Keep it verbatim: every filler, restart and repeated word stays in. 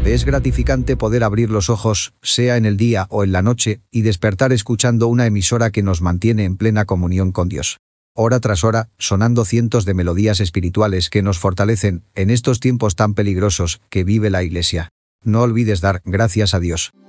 Es gratificante poder abrir los ojos, sea en el día o en la noche, y despertar escuchando una emisora que nos mantiene en plena comunión con Dios. Hora tras hora, sonando cientos de melodías espirituales que nos fortalecen en estos tiempos tan peligrosos que vive la Iglesia. No olvides dar gracias a Dios.